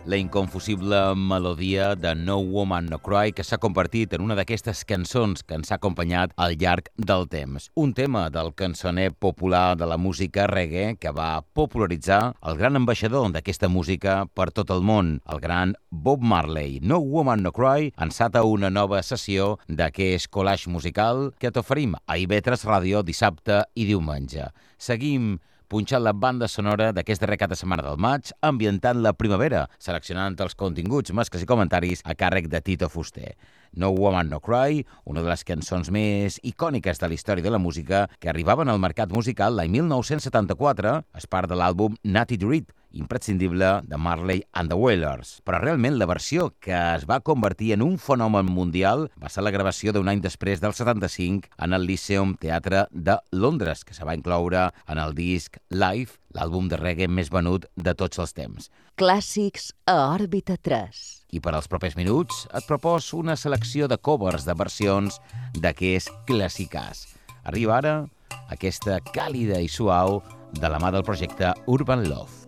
la inconfusible melodia de No Woman No Cry, que s'ha convertit en una d'aquestes cançons que ens ha acompanyat al llarg del temps. Un tema del cançoner popular de la música reggae que va popularitzar el gran ambaixador d'aquesta música per tot el món, el gran Bob Marley. No Woman No Cry enceta una nova sessió d'aquest collage musical que t'oferim a IB3 Ràdio dissabte i diumenge. Seguim punxant la banda sonora d'aquest darrer cap de setmana del maig, ambientant la primavera, seleccionant els continguts, mescles i comentaris a càrrec de Tito Fuster. No Woman No Cry, una de les cançons més icòniques de la història de la música, que arribaven al mercat musical l'any 1974, és part de l'àlbum Natty Dread, imprescindible de Marley and the Wailers. Però realment la versió que es va convertir en un fenomen mundial va ser la gravació d'un any després del 75 en el Lyceum Theatre de Londres, que se va incloure en el disc Live, l'àlbum de reggae més venut de tots els temps. Clàssics a Òrbita 3. I per als propers minuts et proposo una selecció de covers de versions d'aquest clàssicàs. Arriba ara aquesta càlida i suau de la mà del projecte Urban Love.